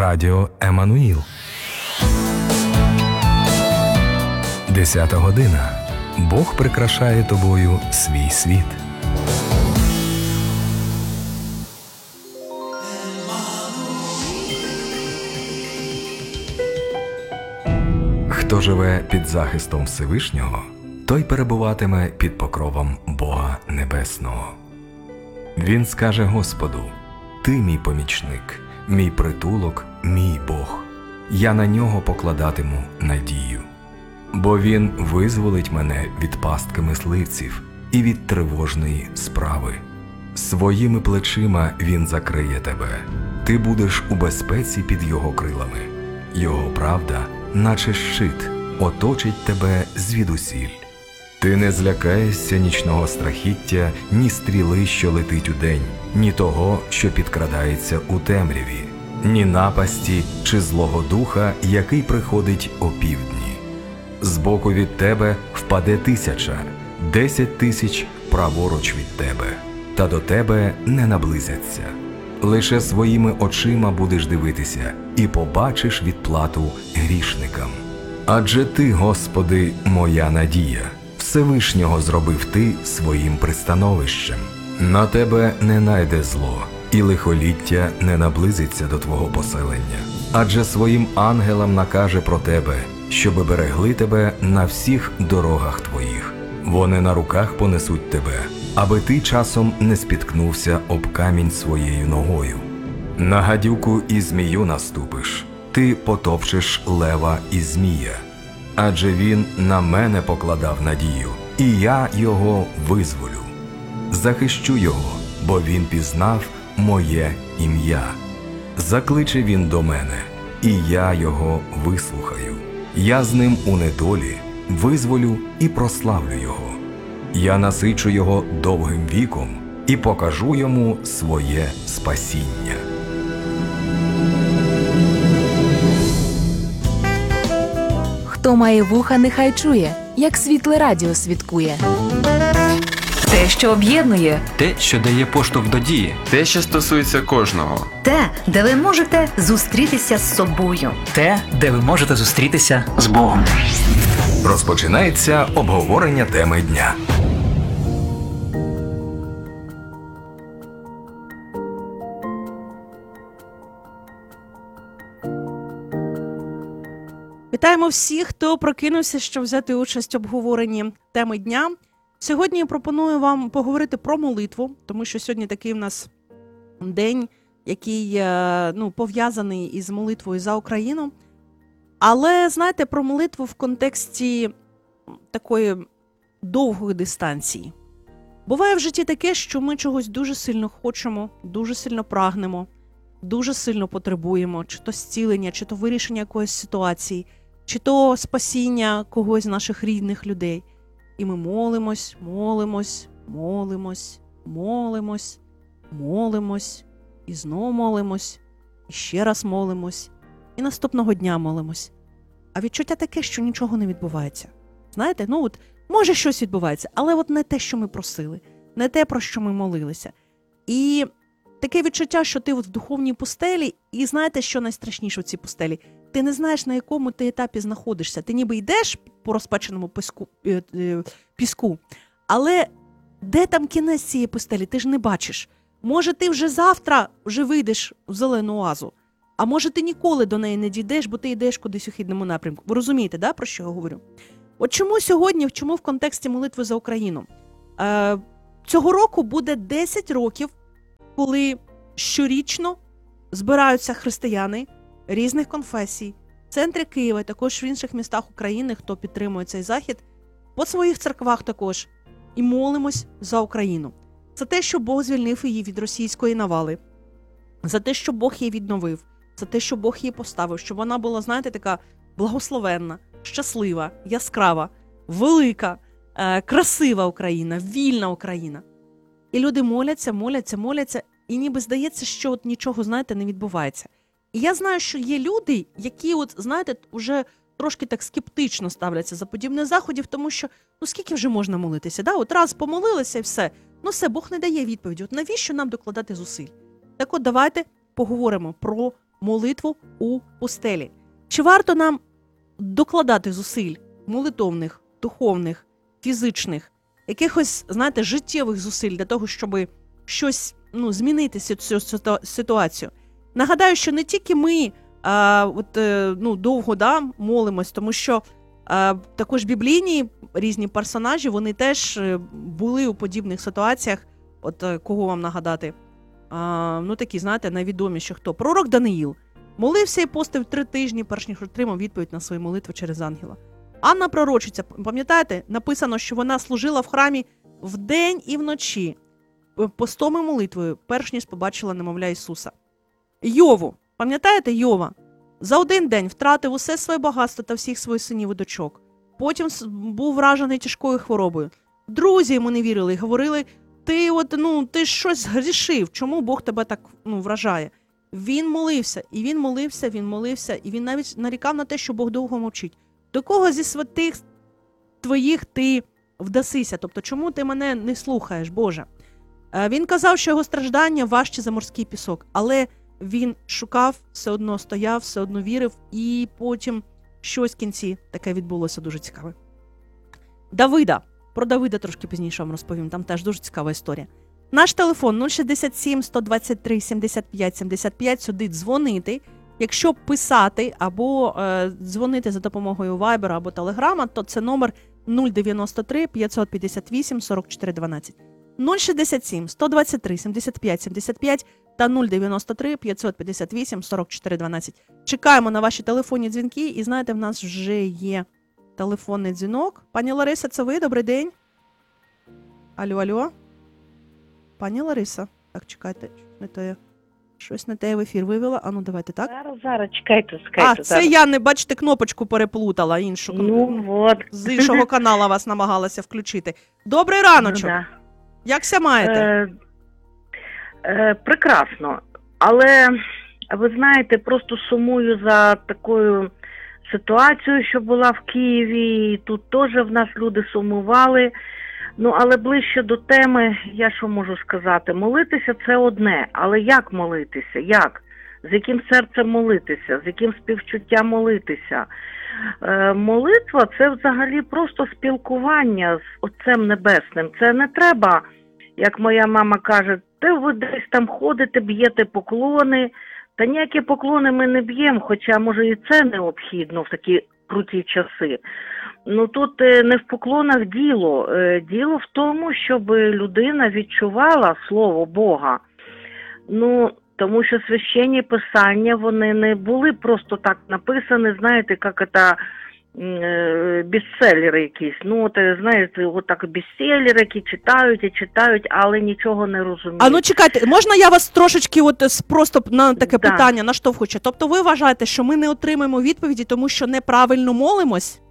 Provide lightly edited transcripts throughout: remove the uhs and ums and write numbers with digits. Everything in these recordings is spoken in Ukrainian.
Радіо Еммануїл. 10 година. Бог прикрашає тобою свій світ. Хто живе під захистом Всевишнього, той перебуватиме під покровом Бога Небесного. Він скаже Господу: «Ти мій помічник, мій притулок, мій Бог. Я на нього покладатиму надію. Бо він визволить мене від пастки мисливців і від тривожної справи. Своїми плечима він закриє тебе. Ти будеш у безпеці під його крилами. Його правда, наче щит, оточить тебе звідусіль. Ти не злякаєшся нічного страхіття, ні стріли, що летить удень, ні того, що підкрадається у темряві, ні напасті чи злого духа, який приходить опівдні. Збоку від тебе впаде 1000, 10 000 праворуч від тебе, та до тебе не наблизяться. Лише своїми очима будеш дивитися і побачиш відплату грішникам. Адже ти, Господи, моя надія, Всевишнього зробив ти своїм пристановищем. На тебе не найде зло, і лихоліття не наблизиться до твого поселення. Адже своїм ангелам накаже про тебе, щоби берегли тебе на всіх дорогах твоїх. Вони на руках понесуть тебе, аби ти часом не спіткнувся об камінь своєю ногою. На гадюку і змію наступиш, ти потопчеш лева і змія. Адже він на мене покладав надію, і я його визволю. Захищу його, бо він пізнав моє ім'я. Закличе він до мене, і я його вислухаю. Я з ним у недолі визволю і прославлю його. Я насичу його довгим віком і покажу йому своє спасіння. Хто має вуха, нехай чує, як світле радіо свідкує. Те, що об'єднує. Те, що дає поштовх до дії. Те, що стосується кожного. Те, де ви можете зустрітися з собою. Те, де ви можете зустрітися з Богом. Розпочинається обговорення теми дня. Вітаємо всіх, хто прокинувся, щоб взяти участь в обговоренні теми дня. Сьогодні я пропоную вам поговорити про молитву, тому що сьогодні такий в нас день, який пов'язаний із молитвою за Україну. Але, знаєте, про молитву в контексті такої довгої дистанції. Буває в житті таке, що ми чогось дуже сильно хочемо, дуже сильно прагнемо, дуже сильно потребуємо, чи то зцілення, чи то вирішення якоїсь ситуації, чи то спасіння когось з наших рідних людей. І ми молимось, молимось, молимось, молимось, молимось, і знову молимось, і ще раз молимось, і наступного дня молимось. А відчуття таке, що нічого не відбувається. Знаєте, може щось відбувається, але не те, що ми просили, не те, про що ми молилися. І таке відчуття, що ти в духовній пустелі, і знаєте, що найстрашніше в цій пустелі? Ти не знаєш, на якому ти етапі знаходишся. Ти ніби йдеш по розпеченому піску, але де там кінець цієї пустелі, ти ж не бачиш. Може, ти вже завтра вийдеш в зелену оазу, а може, ти ніколи до неї не дійдеш, бо ти йдеш кудись у хідному напрямку. Ви розумієте, да, про що я говорю? От чому сьогодні, чому в контексті молитви за Україну? Цього року буде 10 років, коли щорічно збираються християни різних конфесій, в центрі Києва, також в інших містах України, хто підтримує цей захід, по своїх церквах також, і молимось за Україну. За те, що Бог звільнив її від російської навали, за те, що Бог її відновив, за те, що Бог її поставив, щоб вона була, знаєте, така благословенна, щаслива, яскрава, велика, красива Україна, вільна Україна. І люди моляться, моляться, моляться, і ніби здається, що нічого, знаєте, не відбувається. І я знаю, що є люди, які, знаєте, вже трошки так скептично ставляться за подібних заходів, тому що, скільки вже можна молитися, да? Раз помолилися і все. Бог не дає відповіді. Навіщо нам докладати зусиль? Так давайте поговоримо про молитву у пустелі. Чи варто нам докладати зусиль молитовних, духовних, фізичних, якихось, знаєте, життєвих зусиль для того, щоб щось змінити цю ситуацію? Нагадаю, що не тільки ми довго молимось, тому що також біблійні різні персонажі, вони теж були у подібних ситуаціях. От кого вам нагадати? Такі, знаєте, найвідоміші хто? Пророк Даниїл. Молився і постив 3 тижні, перш ніж отримав відповідь на свою молитву через ангела. Анна пророчиця, пам'ятаєте, написано, що вона служила в храмі вдень і вночі, постом і молитвою, перш ніж побачила немовля Ісуса. Йову, пам'ятаєте Йова? За 1 день втратив усе своє багатство та всіх своїх синів і дочок. Потім був вражений тяжкою хворобою. Друзі йому не вірили і говорили: ти щось згрішив, чому Бог тебе так вражає? Він молився, і він молився, і він навіть нарікав на те, що Бог довго мовчить. До кого зі святих твоїх ти вдасися? Тобто, чому ти мене не слухаєш, Боже? Він казав, що його страждання важче за морський пісок, але він шукав, все одно стояв, все одно вірив, і потім щось в кінці таке відбулося дуже цікаве. Давида. Про Давида трошки пізніше вам розповім, там теж дуже цікава історія. Наш телефон 067 123 75 75, сюди дзвонити. Якщо писати або дзвонити за допомогою Viber або Telegram, то це номер 093 558 44 12. 067 123 75 75 та 093 558 44 12. Чекаємо на ваші телефонні дзвінки, і знаєте, в нас вже є телефонний дзвінок. Пані Лариса, це ви? Добрий день. Алло. Пані Лариса. Так, чекайте, щось не те я в ефір вивела. Давайте так. Зараз, чекайте. Це зараз. Я, не бачите, кнопочку переплутала іншу. З іншого каналу вас намагалася включити. Добрий раночок. Да. Якся маєте? Прекрасно. Але, ви знаєте, просто сумую за такою ситуацією, що була в Києві. І тут теж в нас люди сумували. Але ближче до теми, я що можу сказати? Молитися – це одне, але як молитися? Як? З яким серцем молитися? З яким співчуттям молитися? Молитва – це взагалі просто спілкування з Отцем Небесним. Це не треба, як моя мама каже, ви десь там ходите, б'єте поклони. Та ніякі поклони ми не б'ємо, хоча, може, і це необхідно в такі круті часи. Тут не в поклонах діло. Діло в тому, щоб людина відчувала Слово Бога. Тому що священні писання, вони не були просто так написані, знаєте, як це бестселери якісь. Знаєте, отак бестселери, які читають, але нічого не розуміють. Чекайте, можна я вас трошечки просто на таке питання наштовхую? Тобто ви вважаєте, що ми не отримаємо відповіді, тому що неправильно молимось?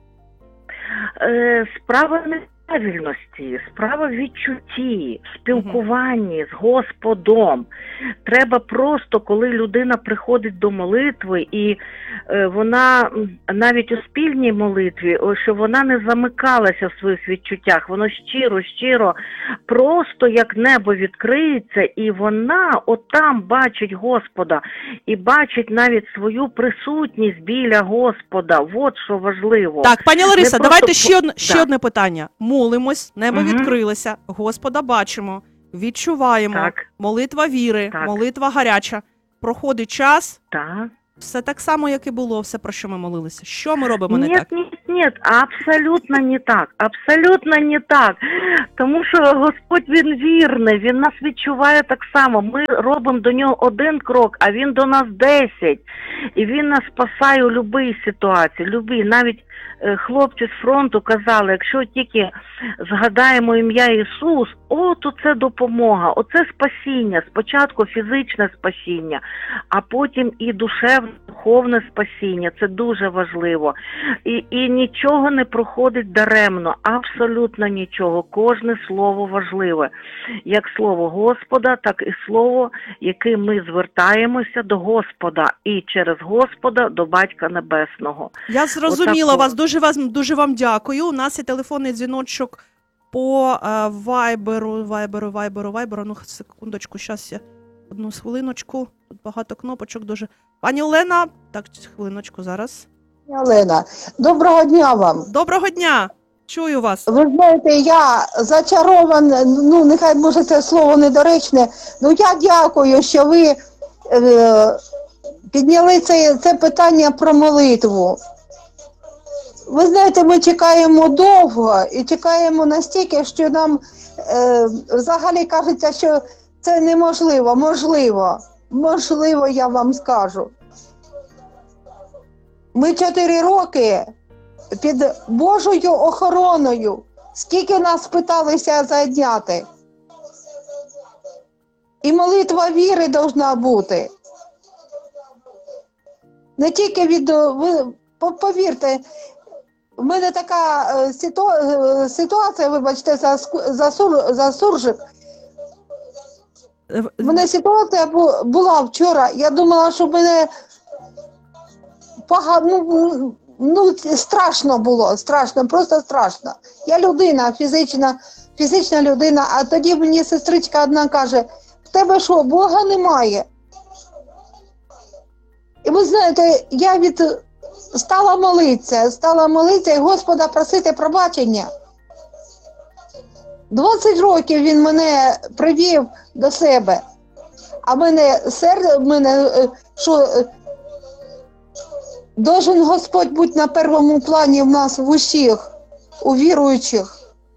Справа неправильності, справа в відчутті, спілкуванні з Господом. Треба просто, коли людина приходить до молитви, і вона навіть у спільній молитві, що вона не замикалася в своїх відчуттях, воно щиро, просто як небо відкриється, і вона отам бачить Господа, і бачить навіть свою присутність біля Господа. От що важливо. Так, пані Лариса, давайте ще одне питання. Молимось, небо відкрилося, Господа бачимо, відчуваємо, молитва віри, молитва гаряча. Проходить час, все так само, як і було, все, про що ми молилися. Що ми робимо не так? Ні, абсолютно не так. Тому що Господь, Він вірний, Він нас відчуває так само. Ми робимо до Нього 1 крок, а Він до нас 10. І Він нас спасає у будь-якій ситуації, навіть хлопці з фронту казали, якщо тільки згадаємо ім'я Ісус, то це допомога, оце спасіння. Спочатку фізичне спасіння, а потім і душевне, духовне спасіння. Це дуже важливо. І нічого не проходить даремно, абсолютно нічого. Кожне слово важливе. Як слово Господа, так і слово, яким ми звертаємося до Господа. І через Господа до Батька Небесного. Я зрозуміла вас. Дуже вам дякую. У нас є телефонний дзвіночок по Вайберу. Секундочку, зараз я одну хвилиночку. Тут багато кнопочок дуже. Пані Олена, так, хвилиночку зараз. Олена, доброго дня вам. Доброго дня! Чую вас. Ви знаєте, я зачарована, ну нехай може це слово недоречне, ну я дякую, що ви підняли це питання про молитву. Ви знаєте, ми чекаємо довго і чекаємо настільки, що нам взагалі кажеться, що це неможливо. Можливо, я вам скажу. Ми 4 роки під Божою охороною. Скільки нас питалися зайняти. І молитва віри повинна бути. Не тільки від... Ви повірте, в мене така ситуація, вибачте, за суржик. В мене ситуація була вчора. Я думала, що мене погано, ну, страшно було, страшно, просто страшно. Я людина, фізична людина, а тоді мені сестричка одна каже, в тебе що, Бога немає? І ви знаєте, я стала молитися і Господа просити пробачення. 20 років він мене привів до себе, а що должен Господь бути на першому плані в нас в усіх, у віруючих.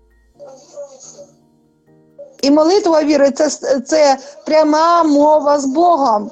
І молитва віри – це пряма мова з Богом.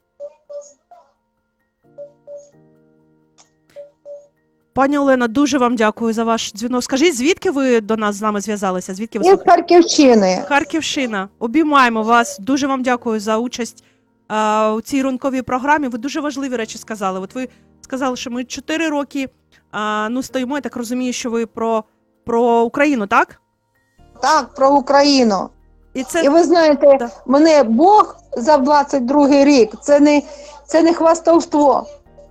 Пані Олена, дуже вам дякую за ваш дзвінок. Скажіть, звідки ви до нас з нами зв'язалися? Звідки ви Із Харківщини. Харківщина. Обіймаємо вас. Дуже вам дякую за участь у цій ранковій програмі. Ви дуже важливі речі сказали. От ви сказали, що ми 4 роки стоїмо. Я так розумію, що ви про Україну, так? Так, про Україну. І ви знаєте, Да. мене Бог за 22-й рік, це не хвастовство.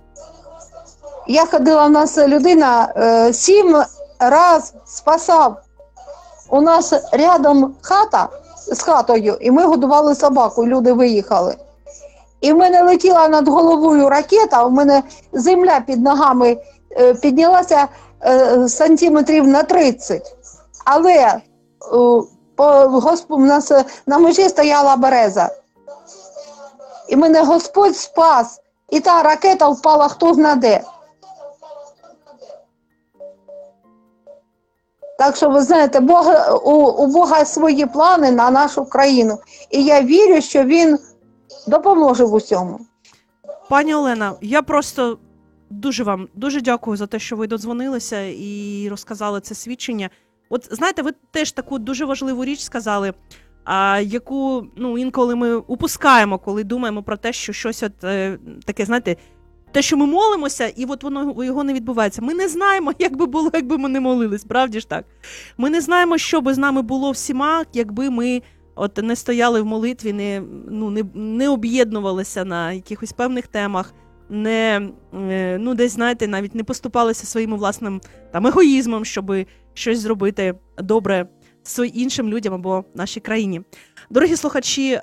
Я ходила, в нас людина 7 раз спасав. У нас рядом хата з хатою, і ми годували собаку, люди виїхали. І в мене летіла над головою ракета, у мене земля під ногами піднялася сантиметрів на 30. Але у нас на межі стояла береза. І мене Господь спас, і та ракета впала хто зна де. Так що, ви знаєте, у Бога свої плани на нашу країну. І я вірю, що Він допоможе в усьому. Пані Олена, я просто дуже дякую за те, що ви додзвонилися і розказали це свідчення. От, знаєте, ви теж таку дуже важливу річ сказали, яку інколи ми упускаємо, коли думаємо про те, що щось таке, знаєте, те, що ми молимося, і от його не відбувається. Ми не знаємо, як би було, якби ми не молились, правді ж так? Ми не знаємо, що би з нами було всіма, якби ми не стояли в молитві, не об'єднувалися на якихось певних темах, десь, знаєте, навіть не поступалися своїм власним егоїзмом, щоб щось зробити добре іншим людям або нашій країні. Дорогі слухачі,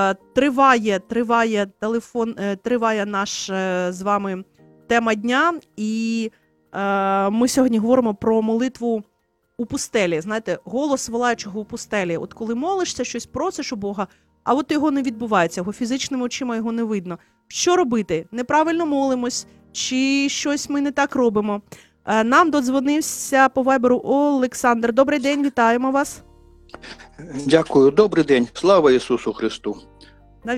триває наш з вами тема дня, і ми сьогодні говоримо про молитву у пустелі. Знаєте, голос волаючого у пустелі. От коли молишся, щось просиш у Бога, а от його не відбувається, його фізичними очима його не видно. Що робити? Неправильно молимось, чи щось ми не так робимо? Нам додзвонився по вайберу Олександр. Добрий день, вітаємо вас. Дякую, добрий день. Слава Ісусу Христу.